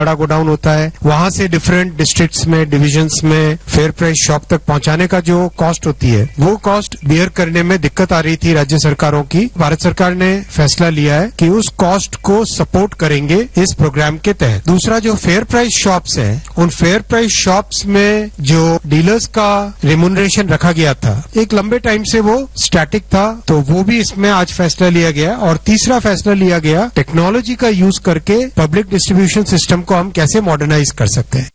बड़ा गोडाउन होता है, वहां से डिफरेंट डिस्ट्रिक्ट्स में, डिविजन्स में फेयर प्राइस शॉप तक पहुंचाने का जो कॉस्ट होती है, वो कॉस्ट बियर करने में दिक्कत आ रही थी राज्य सरकारों की। भारत सरकार ने फैसला लिया है कि उस कॉस्ट को सपोर्ट करेंगे इस प्रोग्राम के तहत। दूसरा, जो फेयर प्राइस शॉप्स हैं, उन फेयर प्राइस शॉप्स में जो डीलर्स का रेम्यूनरेशन रखा गया था, एक लंबे टाइम से वो स्टैटिक था, तो वो भी इसमें आज फैसला लिया गया। और तीसरा फैसला लिया गया, टेक्नोलॉजी का यूज करके पब्लिक डिस्ट्रीब्यूशन सिस्टम को हम कैसे मॉडर्नाइज कर सकते हैं।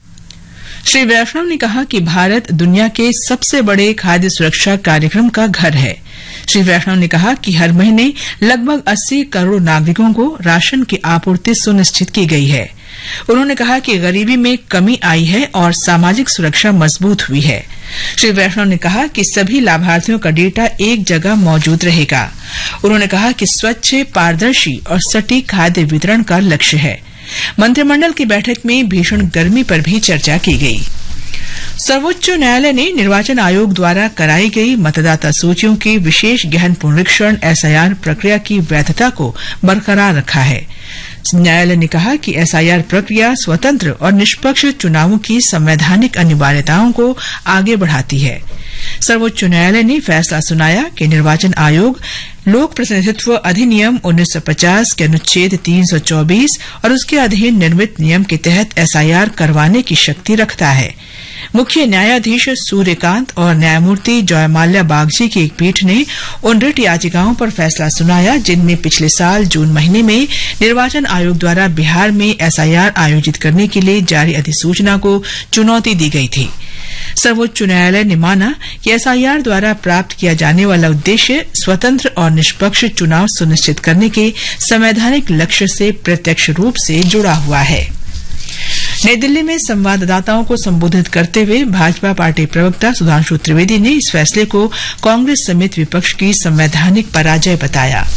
श्री वैष्णव ने कहा कि भारत दुनिया के सबसे बड़े खाद्य सुरक्षा कार्यक्रम का घर है। श्री वैष्णव ने कहा कि हर महीने लगभग 80 करोड़ नागरिकों को राशन की आपूर्ति सुनिश्चित की गई है। उन्होंने कहा कि गरीबी में कमी आई है और सामाजिक सुरक्षा मजबूत हुई है। श्री वैष्णव ने कहा कि सभी लाभार्थियों का डेटा एक जगह मौजूद रहेगा। उन्होंने कहा कि स्वच्छ, पारदर्शी और सटीक खाद्य वितरण का लक्ष्य है। मंत्रिमंडल की बैठक में भीषण गर्मी पर भी चर्चा की गई। सर्वोच्च न्यायालय ने निर्वाचन आयोग द्वारा कराई गई मतदाता सूचियों की विशेष गहन पुनरीक्षण एसआईआर प्रक्रिया की वैधता को बरकरार रखा है। न्यायालय ने कहा कि एसआईआर प्रक्रिया स्वतंत्र और निष्पक्ष चुनावों की संवैधानिक अनिवार्यताओं को आगे बढ़ाती है। सर्वोच्च न्यायालय ने फैसला सुनाया कि निर्वाचन आयोग लोक प्रतिनिधित्व अधिनियम 1950 के अनुच्छेद 324 और उसके अधीन निर्मित नियम के तहत एसआईआर करवाने की शक्ति रखता है। मुख्य न्यायाधीश सूर्यकांत और न्यायमूर्ति जयमाल्या बागची की एक पीठ ने उन रिट याचिकाओं पर फैसला सुनाया जिनमें पिछले साल जून महीने में निर्वाचन आयोग द्वारा बिहार में एसआईआर आयोजित करने के लिए जारी अधिसूचना को चुनौती दी गई थी। सर्वोच्च न्यायालय ने माना कि एसआईआर द्वारा प्राप्त किया जाने वाला उद्देश्य स्वतंत्र और निष्पक्ष चुनाव सुनिश्चित करने के संवैधानिक लक्ष्य से प्रत्यक्ष रूप से जुड़ा हुआ है। नई दिल्ली में संवाददाताओं को संबोधित करते हुए भाजपा पार्टी प्रवक्ता सुधांशु त्रिवेदी ने इस फैसले को कांग्रेस समेत विपक्ष की संवैधानिक पराजय बताया।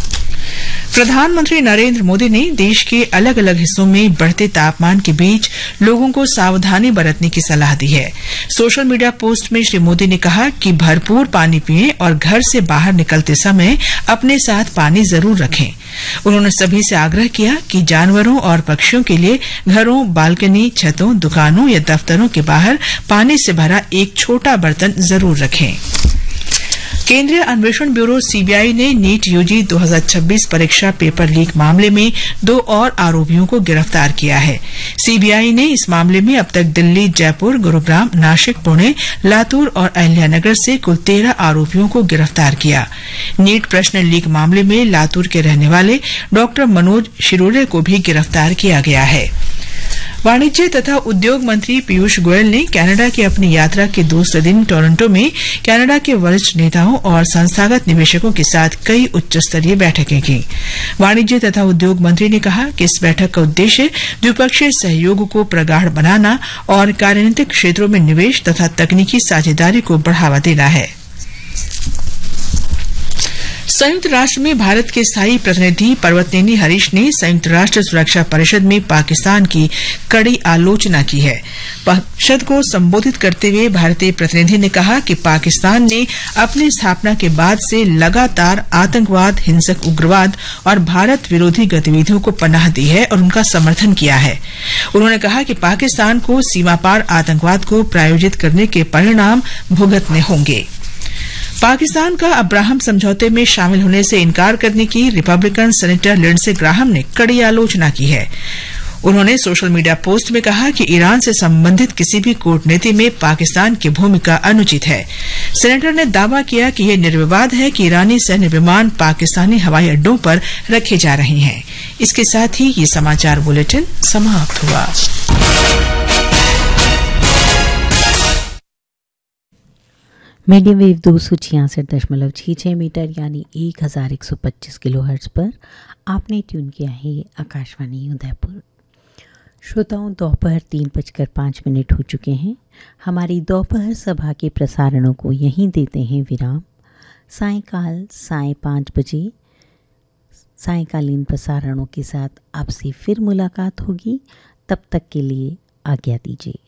प्रधानमंत्री नरेंद्र मोदी ने देश के अलग अलग हिस्सों में बढ़ते तापमान के बीच लोगों को सावधानी बरतने की सलाह दी है। सोशल मीडिया पोस्ट में श्री मोदी ने कहा कि भरपूर पानी पिएं और घर से बाहर निकलते समय अपने साथ पानी जरूर रखें। उन्होंने सभी से आग्रह किया कि जानवरों और पक्षियों के लिए घरों, बालकनी, छतों, दुकानों या दफ्तरों के बाहर पानी से भरा एक छोटा बर्तन जरूर रखें। केंद्रीय अन्वेषण ब्यूरो सीबीआई ने नीट यूजी 2026 परीक्षा पेपर लीक मामले में 2 और आरोपियों को गिरफ्तार किया है। सीबीआई ने इस मामले में अब तक दिल्ली, जयपुर, गुरुग्राम, नासिक, पुणे, लातूर और अहिल्यानगर से कुल 13 आरोपियों को गिरफ्तार किया। नीट प्रश्न लीक मामले में लातूर के रहने वाले डॉ मनोज शिरोडे को भी गिरफ्तार किया गया है। वाणिज्य तथा उद्योग मंत्री पीयूष गोयल ने कनाडा की अपनी यात्रा के दूसरे दिन टोरंटो में कनाडा के वरिष्ठ नेताओं और संस्थागत निवेशकों के साथ कई उच्च स्तरीय बैठकें की। वाणिज्य तथा उद्योग मंत्री ने कहा कि इस बैठक का उद्देश्य द्विपक्षीय सहयोग को प्रगाढ़ बनाना और कार्यनीतिक क्षेत्रों में निवेश तथा तकनीकी साझेदारी को बढ़ावा देना है। संयुक्त राष्ट्र में भारत के स्थायी प्रतिनिधि पर्वतनेनी हरीश ने संयुक्त राष्ट्र सुरक्षा परिषद में पाकिस्तान की कड़ी आलोचना की है। परिषद को संबोधित करते हुए भारतीय प्रतिनिधि ने कहा कि पाकिस्तान ने अपनी स्थापना के बाद से लगातार आतंकवाद, हिंसक उग्रवाद और भारत विरोधी गतिविधियों को पनाह दी है और उनका समर्थन किया है। उन्होंने कहा कि पाकिस्तान को सीमा पार आतंकवाद को प्रायोजित करने के परिणाम भुगतने होंगे। पाकिस्तान का अब्राहम समझौते में शामिल होने से इनकार करने की रिपब्लिकन सेनेटर लिंडसे ग्राहम ने कड़ी आलोचना की है। उन्होंने सोशल मीडिया पोस्ट में कहा कि ईरान से संबंधित किसी भी कूटनीति में पाकिस्तान की भूमिका अनुचित है। सेनेटर ने दावा किया कि यह निर्विवाद है कि ईरानी सैन्य विमान पाकिस्तानी हवाई अड्डों पर रखे जा रहे हैं। इसके साथ ही ये समाचार बुलेटिन समाप्त हुआ। मीडियम वेव 266.66 मीटर यानी 1125 किलोहर्ट्ज़ पर आपने ट्यून किया है आकाशवाणी उदयपुर। श्रोताओं, दोपहर 3:05 हो चुके हैं। हमारी दोपहर सभा के प्रसारणों को यहीं देते हैं विराम। सायंकाल 5:30 बजे सायंकालीन प्रसारणों के साथ आपसे फिर मुलाकात होगी। तब तक के लिए आज्ञा दीजिए।